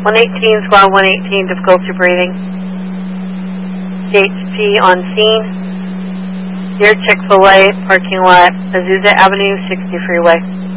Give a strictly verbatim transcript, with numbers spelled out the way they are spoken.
one eighteen, squad one eighteen, difficulty breathing. C H P on scene. Near Chick-fil-A parking lot, Azusa Avenue, sixty freeway.